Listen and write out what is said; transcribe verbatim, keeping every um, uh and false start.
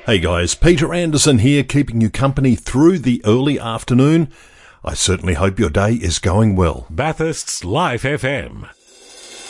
Hey guys, Peter Anderson here, keeping you company through the early afternoon. I certainly hope your day is going well. Bathurst's Life F M.